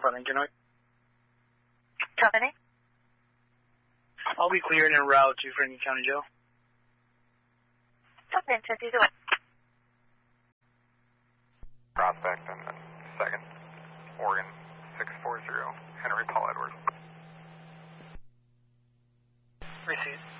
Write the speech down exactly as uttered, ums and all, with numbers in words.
Lincoln Road. Company? I'll be cleared en route to Franklin County Jail. Something to do it. Prospect and then second, Oregon six four zero, Henry Paul Edwards. Received.